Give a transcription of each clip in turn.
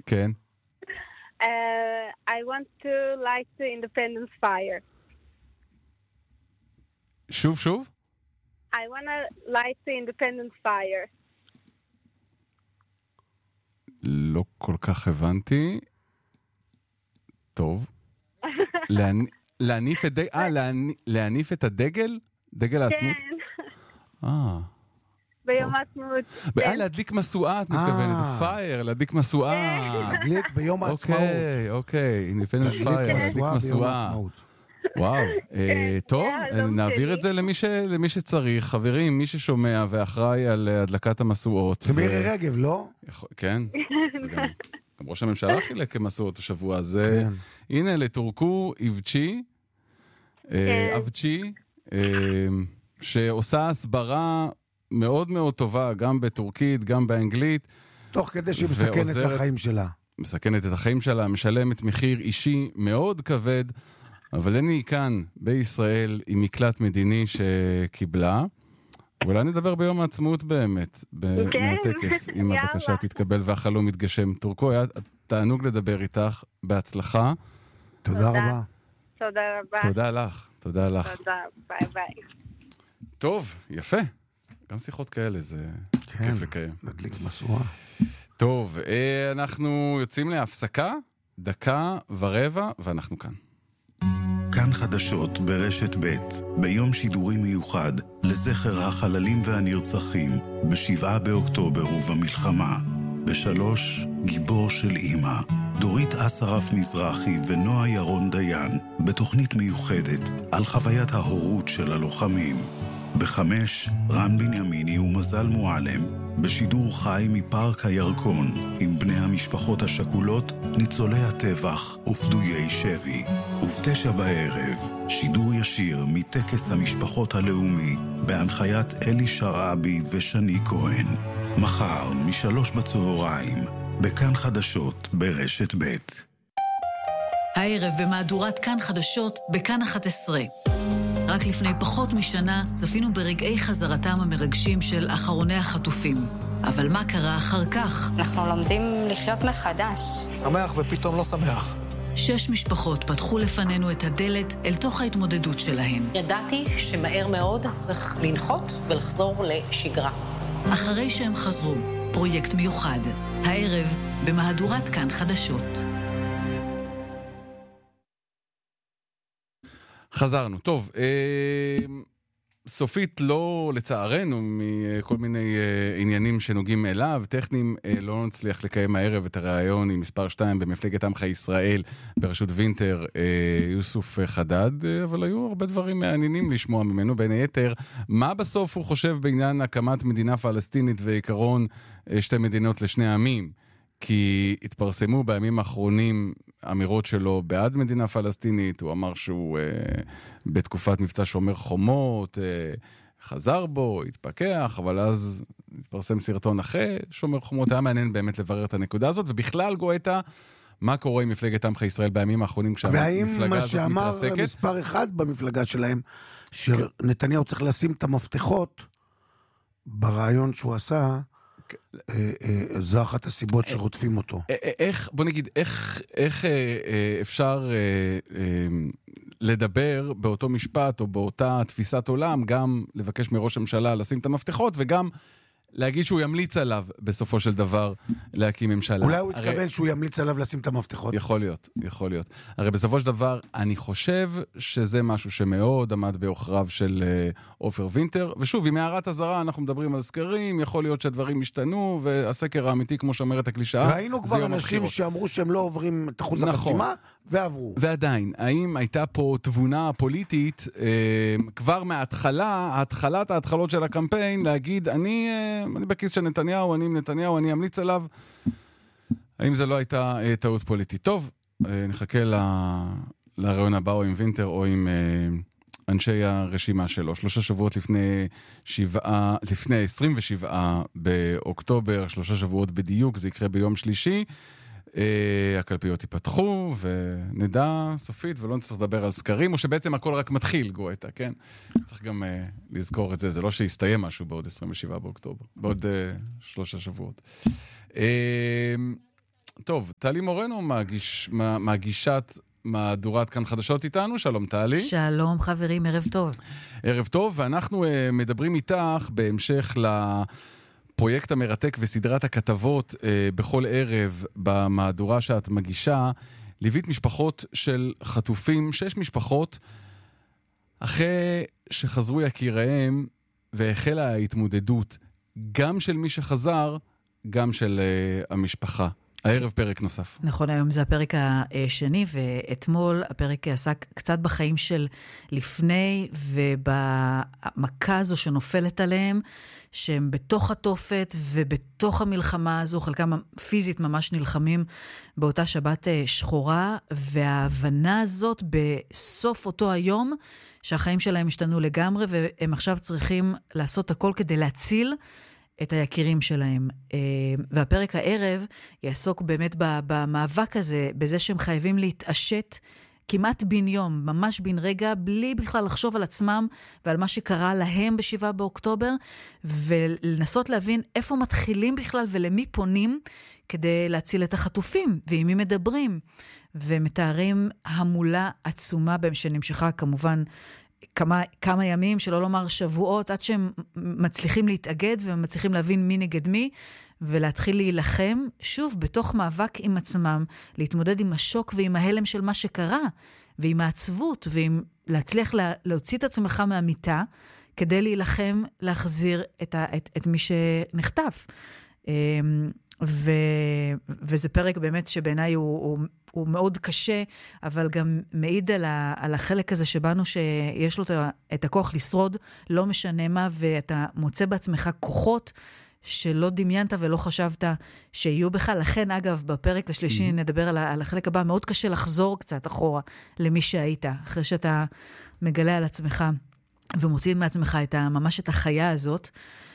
כן. I want to light the independence fire. שוב? I want to light the independence fire. לא כל כך הבנתי. טוב. להניף את הדגל? דגל העצמות? כן. ביום העצמאות. להדליק מסועה, את מתכוונת. פייר, להדליק מסועה. להדליק ביום העצמאות. אוקיי. אינדיפנדנס פייר, להדליק מסועה. וואו. טוב, נעביר את זה למי שצריך. חברים, מי ששומע ואחראי על הדלקת המסועות. זה מירי רגב, לא? כן. גם ראש הממשלה חילק מסועות השבוע. אז הנה, לתורכו אבצ'י, שעושה הסברה מאוד מאוד טובה, גם בטורקית, גם באנגלית. תוך כדי שהיא מסכנת את החיים שלה. מסכנת את החיים שלה, משלמת מחיר אישי מאוד כבד, אבל אני כאן בישראל עם מקלט מדיני שקיבלה, ואולי נדבר ביום העצמאות באמת, מהטקס, אם הבקשה תתקבל והחלום יתגשם. תורכו, היה תענוג לדבר איתך, בהצלחה. תודה רבה. תודה רבה. תודה לך. תודה, ביי ביי. טוב, יפה. גם שיחות כאלה, זה כיף לקיים. נדליק מסועה. טוב, אנחנו יוצאים להפסקה, 1.25 דקות, ואנחנו כאן. כאן חדשות ברשת ב' ביום שידורי מיוחד לזכר החללים והנרצחים ב7 באוקטובר ובמלחמה. ב3 גיבור של אמא, דורית אסרף מזרחי ונועה ירון דיין בתוכנית מיוחדת על חוויית ההורות של הלוחמים. ב5 רן בנימיני ומזל מועלם בשידור חי מפארק הירקון עם בני המשפחות השכולות, ניצולי הטבח ופדויי שבי. וב9 בערב שידור ישיר מטקס המשפחות הלאומי בהנחיית אלי שרעבי ושני כהן. מחר מ3 בצהריים בכאן חדשות ברשת ב'. הערב במהדורת כאן חדשות בכאן 11. רק לפני פחות משנה צפינו ברגעי חזרתם המרגשים של אחרוני החטופים. אבל מה קרה אחר כך? אנחנו לומדים לחיות מחדש. שמח ופתאום לא שמח. 6 משפחות פתחו לפנינו את הדלת אל תוך ההתמודדות שלהן. ידעתי שמהר מאוד צריך לנחות ולחזור לשגרה. אחרי שהם חזרו, פרויקט מיוחד. הערב במהדורת כאן חדשות. חזרנו. טוב, סופית לא, לצערנו, מכל מיני עניינים שנוגעים אליו, טכניים, לא נצליח לקיים הערב את הרעיון עם מספר 2 במפלגת עמך ישראל, בראשות וינטר, יוסוף חדד, אבל היו הרבה דברים מעניינים לשמוע ממנו, בין היתר, מה בסוף הוא חושב בעניין הקמת מדינה פלסטינית ועיקרון 2 מדינות לשני עמים, כי התפרסמו בימים האחרונים אמירות שלו בעד מדינה פלסטינית, הוא אמר שהוא בתקופת מבצע שומר חומות, חזר בו, התפקח, אבל אז התפרסם סרטון אחרי שומר חומות, היה מעניין באמת לברר את הנקודה הזאת, ובכלל גואטה, מה קורה עם מפלגת עמך ישראל בימים האחרונים כשהמפלגה הזאת מתרסקת? והאם מה שאמר מספר 1 במפלגה שלהם, שנתניהו צריך לשים את המפתחות ברעיון שהוא עשה, זו אחת הסיבות שרודפים אותו. בוא נגיד, איך אפשר לדבר באותו משפט או באותה תפיסת עולם, גם לבקש מראש הממשלה לשים את המפתחות, וגם להגיד שהוא ימליץ עליו בסופו של דבר להקים ממשלה. אולי הוא התכוון שהוא ימליץ עליו לשים את המפתחות. יכול להיות. הרי בסופו של דבר, אני חושב שזה משהו שמאוד עמד בעוכריו של עופר וינטר, ושוב, עם הערת הזרה, אנחנו מדברים על סקרים, יכול להיות שהדברים השתנו, והסקר האמיתי, כמו שאומרת הקלישאה, ראינו כבר אנשים שאמרו שהם לא עוברים את אחוז החסימה, ועברו. ועדיין, האם הייתה פה תבונה פוליטית, כבר מההתחלה, התחלת ההתחלות של הקמפיין, להגיד, אני בכיס של נתניהו, אני עם נתניהו, אני אמליץ עליו. האם זה לא הייתה טעות פוליטית? טוב, נחכה לרעיון הבא, או עם וינטר, או עם אנשי הרשימה שלו. 3 שבועות לפני 27 באוקטובר, 3 שבועות בדיוק, זה יקרה ביום שלישי. הקלפיות ייפתחו, ונדע סופית, ולא נצטרך לדבר על סקרים, או שבעצם הכל רק מתחיל, גואטה, כן? צריך גם לזכור את זה, זה לא שיסתיים משהו בעוד 27 באוקטובר, בעוד 3 שבועות. טוב, טלי מורנו מגישת מהדורת כאן חדשות איתנו. שלום טלי. שלום חברים, ערב טוב. ערב טוב, ואנחנו מדברים איתך בהמשך לפרויקט המרתק וסדרת הכתבות בכל ערב במהדורה שאת מגישה. ליווית משפחות של חטופים, 6 משפחות, אחרי שחזרו יקיריהם והחלה ההתמודדות גם של מי שחזר, גם של המשפחה. הערב פרק נוסף. נכון, היום זה הפרק השני, ואתמול הפרק עסק קצת בחיים של לפני, ובמכה הזו שנופלת עליהם, שהם בתוך התופת ובתוך המלחמה הזו, חלקם פיזית ממש נלחמים באותה שבת שחורה, וההבנה הזאת בסוף אותו היום, שהחיים שלהם השתנו לגמרי, והם עכשיו צריכים לעשות הכל כדי להציל את היקירים שלהם. והפרק הערב יעסוק באמת במאבק הזה, בזה שהם חייבים להתעשת כמעט בן יום, ממש בן רגע, בלי בכלל לחשוב על עצמם ועל מה שקרה להם ב7 באוקטובר, ולנסות להבין איפה מתחילים בכלל ולמי פונים כדי להציל את החטופים, ועם מי מדברים. ומתארים המולה עצומה בהם שנמשכה כמובן כמה ימים, שלא לומר שבועות, עד שהם מצליחים להתאגד ומצליחים להבין מי נגד מי, ולהתחיל להילחם, שוב, בתוך מאבק עם עצמם, להתמודד עם השוק ועם ההלם של מה שקרה, ועם העצבות, ועם להצליח להוציא את עצמך מהמיטה, כדי להילחם, להחזיר את מי שנחטף. וזה פרק באמת שבעיניי הוא מאוד קשה, אבל גם מעיד על החלק הזה שבנו שיש לו את הכוח לשרוד, לא משנה מה, ואתה מוצא בעצמך כוחות שלא דמיינת ולא חשבת שיהיו בך. לכן, אגב, בפרק השלישי נדבר על החלק הבא, מאוד קשה לחזור קצת אחורה למי שהיית, אחרי שאתה מגלה על עצמך ומוציא מעצמך ממש את החיה הזאת.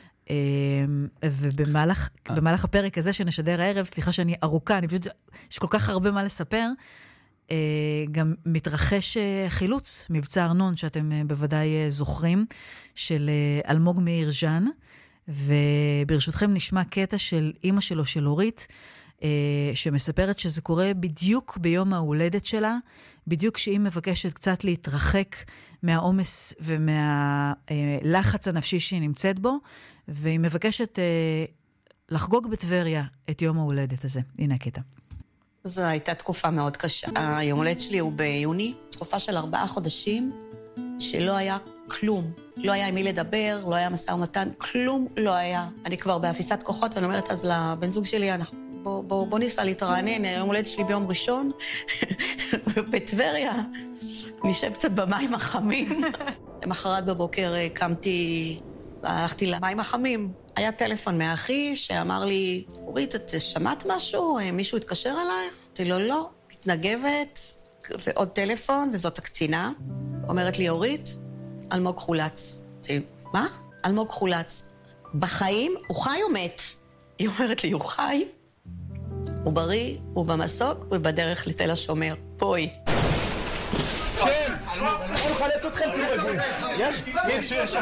ובמהלך הפרק הזה שנשדר הערב, סליחה שאני ארוכה, אני חושבת יש כל כך הרבה מה לספר, גם מתרחש חילוץ, מבצע ארנון, שאתם בוודאי זוכרים, של אלמוג מאיר ז'אן, וברשותכם נשמע קטע של אמא שלו, של אורית, שמספרת שזה קורה בדיוק ביום ההולדת שלה, בדיוק שהיא מבקשת קצת להתרחק מהעומס ומהלחץ הנפשי שהיא נמצאת בו, והיא מבקשת לחגוג בטבריה את יום ההולדת הזה. הנה הקטע. זו הייתה תקופה מאוד קשה. היום הולדת שלי הוא ביוני, תקופה של 4 חודשים, שלא היה כלום. לא היה עם מי לדבר, לא היה משא ומתן, כלום לא היה. אני כבר באפיסת כוחות, ואני אומרת אז לבן זוג שלי, בוא ניסה להתרענן, היום הולדת שלי ביום ראשון, בטבריה, נשב קצת במים החמים. למחרת בבוקר קמתי, הלכתי למים החמים. היה טלפון מאחי שאמר לי, אורית, את שמעת משהו? מישהו התקשר אלייך? אמרתי לו, לא, מתנגבת, ועוד טלפון, וזאת הקצינה. אומרת לי, אורית, אלמוג חולץ. אמרתי, מה? אלמוג חולץ. בחיים? הוא חי או מת? היא אומרת לי, הוא חי? הוא בריא, הוא במסוק, ובדרך לתל השומר. פוי. שם! אני מחלץ אתכם, תראו את זה. יש.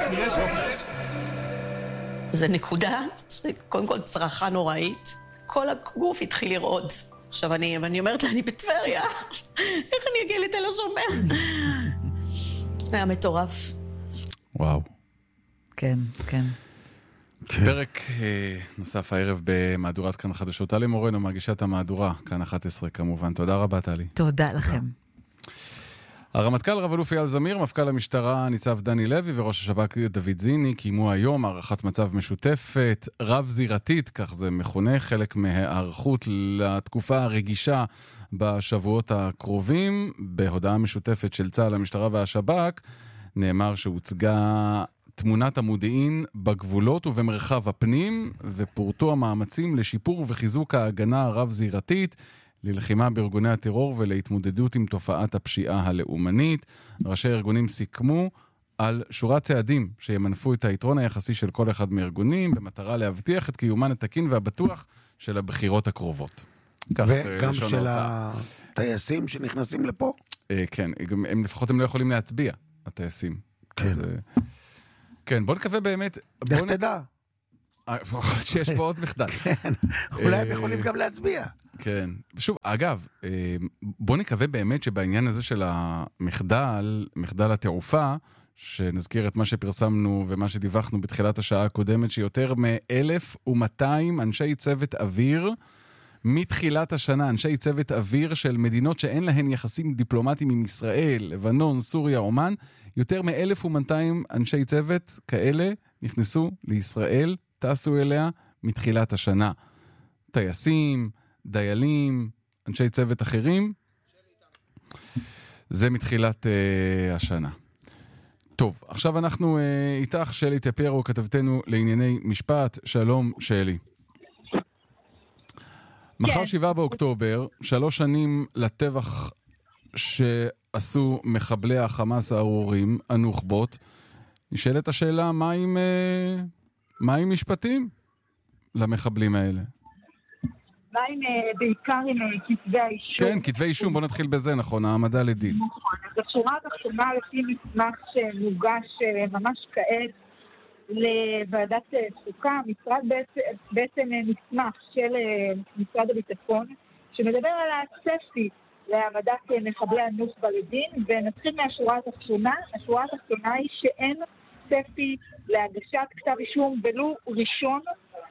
זה נקודה, קודם כל צרחה נוראית. כל הגוף התחיל לרעוד. עכשיו אני אומרת לה, אני בטבריה. איך אני אגיע לתל השומר? זה היה מטורף. וואו. כן. פרק נוסף הערב במהדורת כאן חדשות. טלי מורנו, מגישת המהדורה, כאן 11 כמובן. תודה רבה, טלי. תודה לכם. הרמטכ"ל רב-אלוף אייל זמיר, מפכ"ל המשטרה ניצב דני לוי וראש השב"כ דוד זיני קיימו היום הערכת מצב משותפת, רב-זירתית, כך זה מכונה, חלק מההיערכות לתקופה הרגישה בשבועות הקרובים. בהודעה משותפת של צה"ל, המשטרה והשב"כ, נאמר שהוצגה תמונת המודיעין בגבולות ובמרחב הפנים, ופורטו המאמצים לשיפור וחיזוק ההגנה הרב-זירתית, ללחימה בארגוני הטרור ולהתמודדות עם תופעת הפשיעה הלאומנית. ראשי ארגונים סיכמו על שורת צעדים שימנפו את היתרון היחסי של כל אחד מארגונים, במטרה להבטיח את קיומן התקין והבטוח של הבחירות הקרובות. וגם של הטייסים שנכנסים לפה? כן, לפחות הם לא יכולים להצביע, הטייסים. כן. כן, בוא נקווה באמת... איך תדע? שיש פה עוד מחדל. כן, אולי הם יכולים גם להצביע. כן. שוב, אגב, בוא נקווה באמת שבעניין הזה של המחדל, מחדל התעופה, שנזכיר את מה שפרסמנו ומה שדיווחנו בתחילת השעה הקודמת, שיותר מ-1,200 אנשי צוות אוויר, מתחילת השנה, אנשי צוות אוויר של מדינות שאין להן יחסים דיפלומטיים עם ישראל, לבנון, סוריה, אומן, יותר מ-1,200 אנשי צוות כאלה נכנסו לישראל, טסו אליה מתחילת השנה. טייסים, דיילים, אנשי צוות אחרים, זה מתחילת השנה. טוב, עכשיו אנחנו איתך, שלי טפיירו, כתבתנו לענייני משפט. שלום, שלי. מחר 7 באוקטובר, 3 שנים לטבח שעשו מחבלי החמאס הארורים, הנוח'בות. נשאלת השאלה, מה עם משפטים למחבלים האלה? מה עם, בעיקר עם כתבי האישום? כן, כתבי אישום, בוא נתחיל בזה, נכון, העמדה לדין. נכון, אז השורה התחתונה לפי מסמך שמוגש ממש כעת לוועדת חוקה, בעצם מסמך של משרד הביטחון, שמדבר על הצפי להעמדת מחבלי הנוח'בה לדין, ונתחיל מהשורה התחתונה. השורה התחתונה היא שאין צפי להגשת כתב אישום ולו ראשון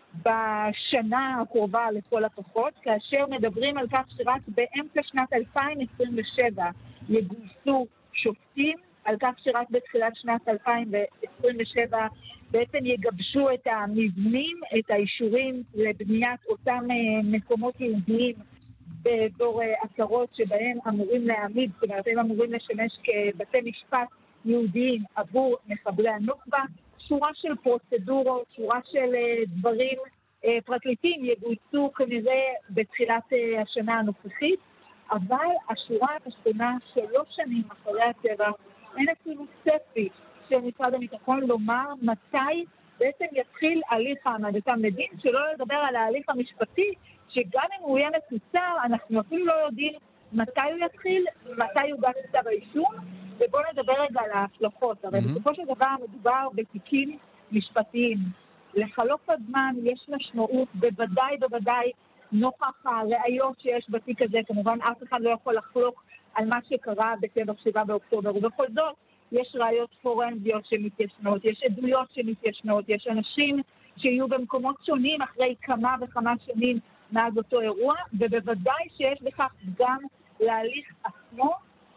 בשנה הקרובה לכל הפחות, כאשר מדברים על כך שרק באמצע שנת 2027 יגויסו שופטים, על כך שרק בתחילת שנת 2027 בעצם יגבשו את המבנים, את האישורים לבניית אותם מקומות יהודיים באזור עשרות שבהם אמורים להעמיד, זאת אומרת, הם אמורים לשמש כבתי משפט יהודיים עבור מחבלי הנוח'בה. שורה של פרוצדורות, שורה של דברים, פרקליטים יגויסו כנראה בתחילת השנה הנוכחית, אבל השורה התחתונה 3 שנים אחרי הטבח, אין אפילו צפי של משרד הביטחון לומר מתי בעצם יתחיל הליך העמדתם לדין, שלא לדבר על ההליך המשפטי, שגם אם הוא יהיה מקוצר, אנחנו אפילו לא יודעים מתי הוא יתחיל, מתי יוגש כתב האישום, ובואו נדבר רגע על ההשלכות. הרי בסופו של דבר מדובר בתיקים משפטיים. לחלוף הזמן יש משמעות, בוודאי נוכח הראיות שיש בתיק הזה. כמובן אף אחד לא יכול לחלוק על מה שקרה בטבח 7 באוקטובר, ובכל זאת יש ראיות פורנזיות שמתיישנות, יש עדויות שמתיישנות, יש אנשים שיהיו במקומות שונים אחרי כמה וכמה שנים מאז אותו אירוע, ובוודאי שיש בכך גם להליך עצמו,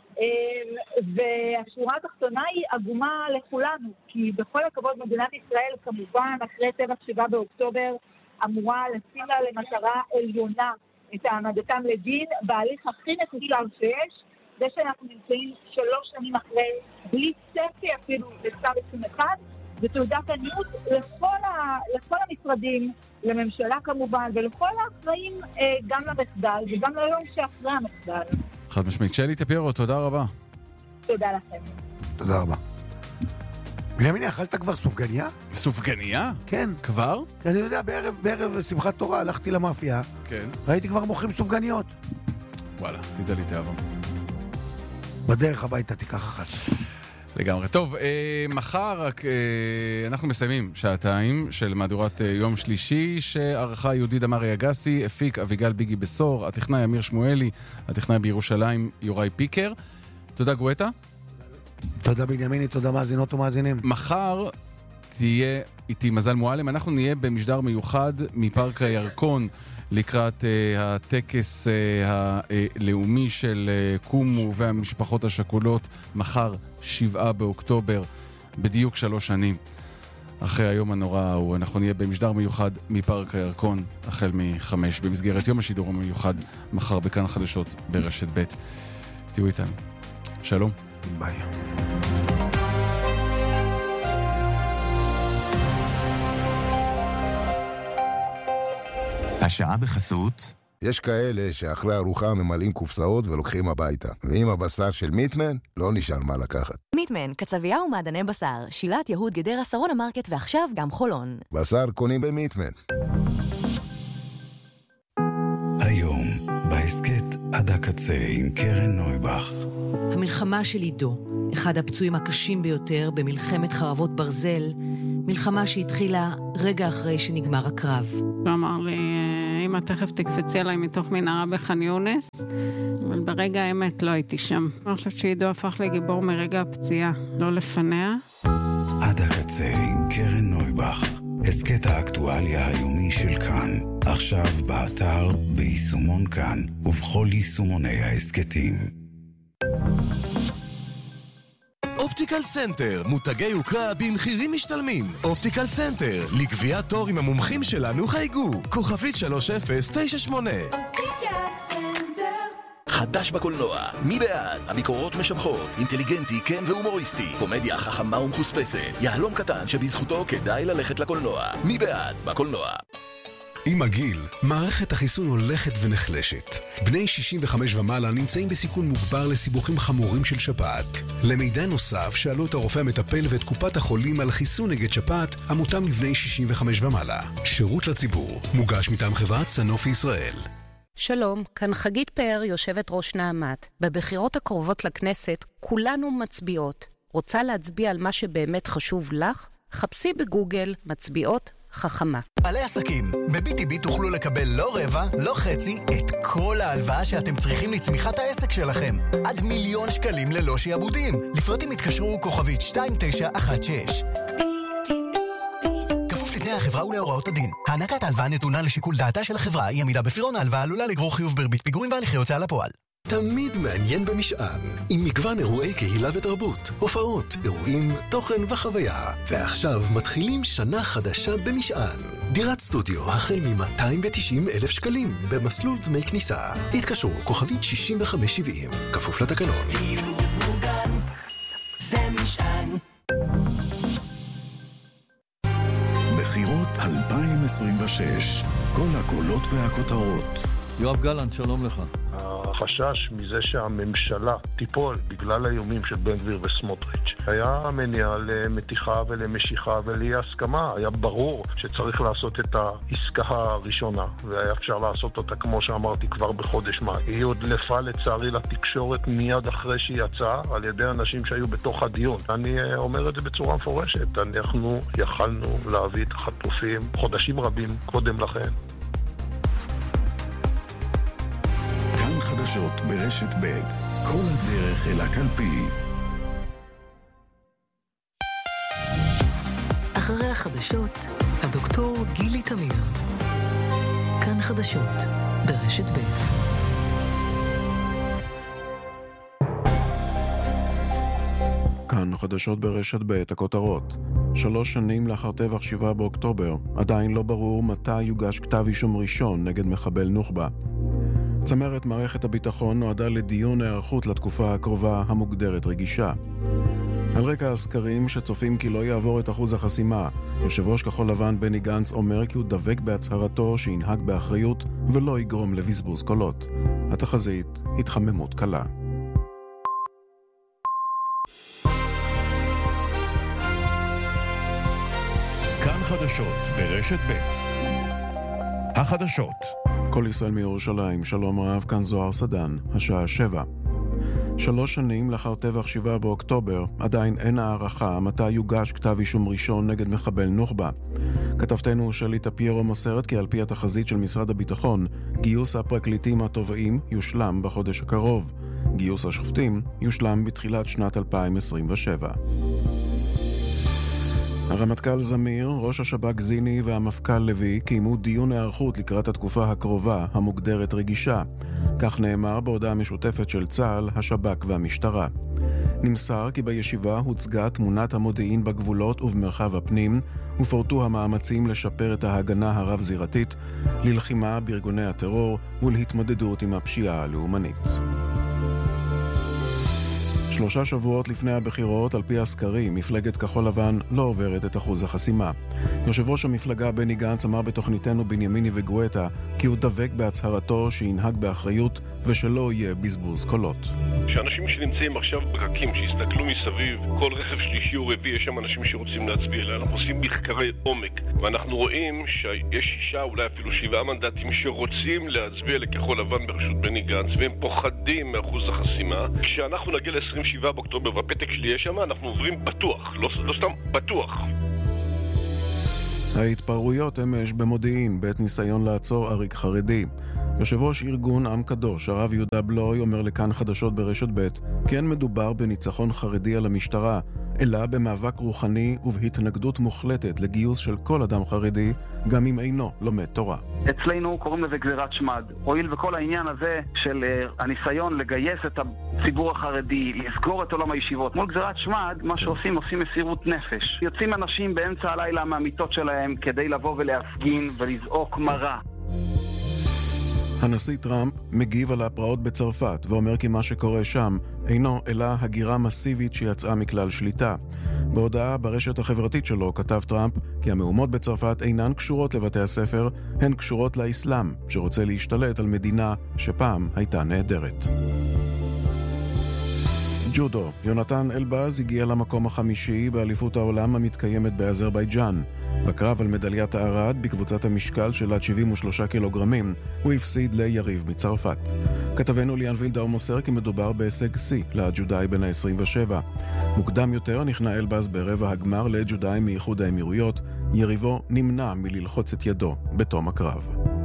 והשורה התחתונה היא עגומה לכולנו, כי בכל הכבוד מדינת ישראל כמובן אחרי טבח 7 באוקטובר אמורה לשים לה למטרה עליונה את העמדתם לדין בהליך הכי מקוצר שיש. זה שאנחנו נמצאים 3 שנים אחרי בלי צפי אפילו בכתב אישום אחד, זה תעודת עניות לכל המשרדים, לממשלה כמובן, ולכל האחראים גם למחדל וגם ליום שאחרי המחדל. חד משמעית. שלי טפיירו, תודה רבה. תודה לכם. תודה רבה. בנימיני, אכלת כבר סופגניה? סופגניה? כן. כבר? אני יודע, בערב שמחת תורה הלכתי למאפיה. כן. ראיתי כבר מוכרים סופגניות. וואלה, עשית לי תאווה. בדרך הביתה תיקח אחת. לגמרי. טוב, מחר אנחנו מסיימים 2 של מהדורת יום שלישי, שערכה יהודית דמרי אגסי, הפיק אביגל ביגי בסור, הטכנאי אמיר שמואלי, הטכנאי בירושלים יוראי פיקר. תודה גואטה. תודה בנימיני, תודה מאזינות ומאזינים. מחר תהיה איתי מזל מועלם, אנחנו נהיה במשדר מיוחד מפארק הירקון, לקראת הטקס הלאומי של קומו והמשפחות השכולות, מחר 7 באוקטובר, בדיוק 3 שנים אחרי היום הנורא ההוא. אנחנו נהיה במשדר מיוחד מפארק הירקון החל מ-5 במסגרת יום השידור המיוחד מחר בכאן חדשות ברשת ב'. תהיו איתנו. שלום. ביי. השעה בחסות. יש כאלה שאחרי ארוחה ממלאים קופסאות ולוקחים הביתה. ועם הבשר של מיטמן, לא נשאר מה לקחת. מיטמן, קצבייה ומעדני בשר. שילת יהוד גדרה שרון המרקט ועכשיו גם חולון. בשר קונים במיטמן. היום, בהסקט עד הקצה עם קרן נויבך. המלחמה של עידו, אחד הפצועים הקשים ביותר במלחמת חרבות ברזל, מלחמה שהתחילה רגע אחרי שנגמר הקרב. הוא אמר לי, אמא תכף תקפצי עליי מתוך מנהרה בח'אן יונס, אבל ברגע האמת לא הייתי שם. אני חושבת שעידו הפך לגיבור מרגע הפציעה, לא לפניה. עד הקצה עם קרן נויבך, הסקט האקטואליה היומי של כאן, עכשיו באתר, ביישומון כאן ובכל יישומוני ההסקטים. אופטיקל סנטר, מותגי יוקרה במחירים משתלמים. אופטיקל סנטר, לקביעת תור עם המומחים שלנו חייגו. כוכבית 3098. אופטיקל סנטר. חדש בקולנוע, מי בעד? הביקורות משבחות, אינטליגנטי, כן והומוריסטי, קומדיה חכמה ומחוספסת, יהלום קטן שבזכותו כדאי ללכת לקולנוע. מי בעד? בקולנוע. עם הגיל, מערכת החיסון הולכת ונחלשת. בני 65 ומעלה נמצאים בסיכון מוגבר לסיבוכים חמורים של שפעת. למידע נוסף, שאלו את הרופא המטפל ואת קופת החולים על חיסון נגד שפעת המותאם לבני 65 ומעלה. שירות לציבור, מוגש מטעם חברת סנופי ישראל. שלום, כאן חגית פאר, יושבת ראש נעמת. בבחירות הקרובות לכנסת, כולנו מצביעות. רוצה להצביע על מה שבאמת חשוב לך? חפשי בגוגל מצביעות חכמה. בעלי עסקים, ב-BTB תוכלו לקבל לא רבע, לא חצי, את כל ההלוואה שאתם צריכים לצמיחת העסק שלכם. עד 1,000,000 שקלים ללא שיעבודים. לפרטים התקשרו כוכבית 2916. כפוף לתנאי החברה ולהוראות הדין. הענקת ההלוואה נתונה לשיקול דעתה של החברה, היא עמידה בפירעון ההלוואה עלולה לגרור חיוב בריבית פיגורים והליכי הוצאה לפועל. תמיד מעניין במשען, עם מגוון אירועי קהילה ותרבות, הופעות, אירועים, תוכן וחוויה. ועכשיו מתחילים שנה חדשה במשען. דירת סטודיו החל מ-290,000 שקלים, במסלול דמי כניסה. התקשרו כוכבית 6570, כפוף לתקנון. דיור מוגן, זה משען. בחירות 2026, כל הקולות והכותרות. יואב גלנט, שלום לך. החשש מזה שהממשלה תיפול בגלל האיומים של בן גביר וסמוטריץ' היה מניע למתיחה ולמשיכה ולאי הסכמה. היה ברור שצריך לעשות את העסקה הראשונה, והיה אפשר לעשות אותה כמו שאמרתי כבר בחודש מאי. היא הודלפה לצערי לתקשורת מיד אחרי שהיא יצאה על ידי אנשים שהיו בתוך הדיון. אני אומר את זה בצורה מפורשת, אנחנו יכלנו להביא את החטופים חודשים רבים קודם לכן. חדשות ברשת ב', כל הדרך אל הקלפי. אחרי החדשות, הדוקטור גילי תמיר. כאן חדשות ברשת ב'. כאן חדשות ברשת ב', הכותרות. 3 שנים לאחר טבח 7 באוקטובר, עדיין לא ברור מתי יוגש כתב אישום ראשון נגד מחבל נוח'בה. צמרת מערכת הביטחון נועדה לדיון הערכות לתקופה הקרובה המוגדרת רגישה. על רקע הסקרים שצופים כי לא יעבור את אחוז החסימה, יושב ראש כחול לבן בני גנץ אומר כי הוא דבק בהצהרתו שינהג באחריות ולא יגרום לבזבוז קולות. התחזית, התחממות קלה. כאן חדשות ברשת ב'. החדשות. כל ישראל מירושלים, שלום רב, כאן זוהר סדן, השעה 7. 3 שנים לאחר טבח 7 באוקטובר, עדיין אין הערכה מתי יוגש כתב אישום ראשון נגד מחבל נוח'בה. כתבתנו שלי טפיירו מוסרת כי על פי התחזית של משרד הביטחון, גיוס הפרקליטים התובעים יושלם בחודש הקרוב. גיוס השופטים יושלם בתחילת שנת 2027. הרמטכ"ל זמיר, ראש השב"כ זיני והמפכ"ל לוי קיימו דיון הערכות לקראת התקופה הקרובה המוגדרת רגישה. כך נאמר בהודעה משותפת של צה"ל, השב"כ והמשטרה. נמסר כי בישיבה הוצגה תמונת המודיעין בגבולות ובמרחב הפנים, ופורטו המאמצים לשפר את ההגנה הרב-זירתית, ללחימה בארגוני הטרור ולהתמודדות עם הפשיעה הלאומנית. 3 שבועות לפני הבחירות, על פי הסקרים, מפלגת כחול לבן לא עוברת את אחוז החסימה. יושב ראש המפלגה בני גנץ אמר בתוכניתנו בנימיני וגואטה כי הוא דבק בהצהרתו שינהג באחריות ושלא יהיה בזבוז קולות. שאנשים שנמצאים עכשיו ברקים, שיסתכלו מסביב, כל רכב שלישי או רביעי, יש שם אנשים שרוצים להצביע אליי. אנחנו עושים מחקרי עומק, ואנחנו רואים שיש 6 אולי אפילו 7 מנדטים שרוצים להצביע לכחול לבן בראשות בני גנץ, והם פוחדים מאחוז החסימה. כשאנחנו נגיע ל-27 באוקטובר והפתק שלי יש שם, אנחנו עוברים בטוח, לא סתם בטוח. ההתפרעויות אמש במודיעין בעת ניסיון לעצור עריק חרדי. יושב ראש ארגון עם קדוש, הרב יהודה בלוי, אומר לכאן חדשות ברשת ב' כי אין מדובר בניצחון חרדי על המשטרה, אלא במאבק רוחני ובהתנגדות מוחלטת לגיוס של כל אדם חרדי, גם אם אינו לומד תורה. אצלנו קוראים לזה גזירת שמד. הואיל וכל העניין הזה של הניסיון לגייס את הציבור החרדי, לסגור את עולם הישיבות, מול גזירת שמד, מה שעושים, עושים מסירות נפש. יוצאים אנשים באמצע הלילה מהמיטות שלהם כדי לבוא ולהפגין ולזעוק מרה. הנשיא טראמפ מגיב על הפרעות בצרפת ואומר כי מה שקורה שם אינו אלא הגירה מסיבית שיצאה מכלל שליטה. בהודעה ברשת החברתית שלו כתב טראמפ כי המהומות בצרפת אינן קשורות לבתי הספר, הן קשורות לאסלאם שרוצה להשתלט על מדינה שפעם הייתה נהדרת. ג'ודו, יונתן אלבז הגיע למקום החמישי באליפות העולם המתקיימת באזרבייג'אן. בקרב על מדליית הארד בקבוצת המשקל של עד 73 קילוגרמים הוא הפסיד ליריב מצרפת. כתבנו ליאן וילדאו מוסר כי מדובר בהישג שיא לג'ודאי בן ה-27. מוקדם יותר נכנע אלבז ברבע הגמר לג'ודאי מאיחוד האמירויות, יריבו נמנע מללחוץ את ידו בתום הקרב.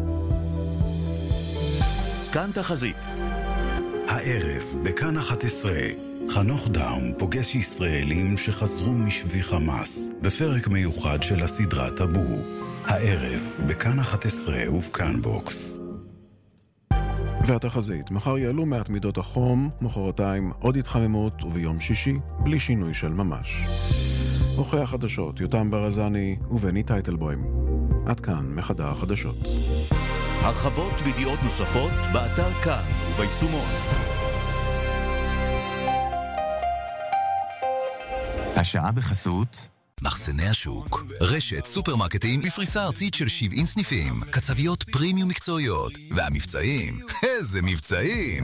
כאן תחזית. הערב בכאן 11 חנוך דאום פוגש ישראלים שחזרו משבי חמאס בפרק מיוחד של הסדרה טאבו. הערב בכאן 11 ובכאן בוקס. והתחזית, מחר יעלו מעט מידות החום, מחרתיים עוד התחממות וביום שישי בלי שינוי של ממש. עורכי החדשות יותם ברזני ובני טייטלבוים. עד כאן מחדר החדשות. הרחבות וידיעות נוספות באתר כאן וביישומון. השעה בחסות מחסני השוק, רשת סופרמרקטים בפריסה ארצית של 70 סניפים, קצביות פרימיום מקצועיות, והמבצעים, איזה מבצעים!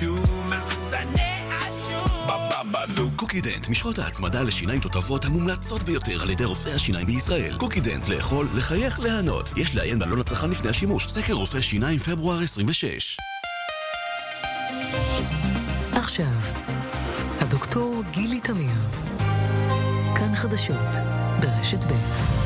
קוקידנט, משחות ההצמדה לשיניים תותבות המומלצות ביותר על ידי רופאי השיניים בישראל. קוקידנט, לאכול, לחייך, להנות. יש לעיין בעלון הצרכן לפני השימוש. סקר רופאי שיניים פברואר 26. עכשיו, הדוקטור גילי תמיר. כאן חדשות ברשת ב'.